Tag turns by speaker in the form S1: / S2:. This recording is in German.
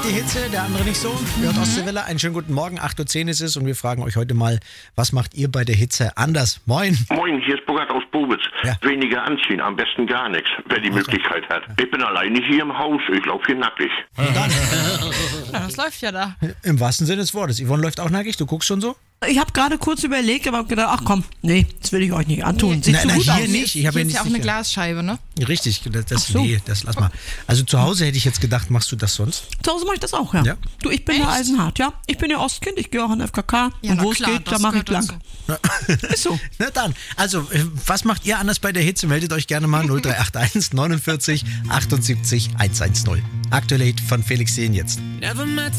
S1: die Hitze, der andere nicht so. Hört Ostseewelle, einen schönen guten Morgen, 8.10 Uhr ist es und wir fragen euch heute mal, was macht ihr bei der Hitze anders? Moin.
S2: Moin, hier ist Burkhard aus Bobitz.
S1: Ja.
S2: Weniger anziehen, am besten gar nichts, wer die Möglichkeit hat. Ich bin alleine hier im Haus, ich laufe hier nackig.
S3: Ja, das läuft ja da.
S1: Im wahrsten Sinne des Wortes. Yvonne läuft auch nackig, du guckst schon so?
S4: Ich habe gerade kurz überlegt, aber hab gedacht, ach komm, nee, das will ich euch nicht antun. Sieht
S1: Nein,
S4: so
S1: nein,
S4: gut
S1: hier
S4: aus.
S1: nicht. Ich habe
S3: Hier
S1: ja
S3: ist
S1: nicht
S3: ja auch eine
S1: sicher.
S3: Glasscheibe, ne?
S1: Richtig,
S4: so.
S1: nee, das lass mal. Also zu Hause hätte ich jetzt gedacht, machst du das sonst?
S4: Zu Hause mache ich das auch, ja.
S1: Ja?
S4: Du, ich bin
S3: Echt?
S4: ja eisenhart, ja. Ich bin ja Ostkind, ich gehe auch an FKK.
S3: Ja,
S4: und
S3: na
S4: wo
S3: klar,
S4: es geht, da
S3: das
S4: mache ich
S3: gehört
S4: lang.
S3: dazu.
S4: Ist so.
S1: Na dann, also, was macht ihr anders bei der Hitze? Meldet euch gerne mal 0381 49 78 110. Aktuell Hit von Felix Sehen jetzt.
S5: Never met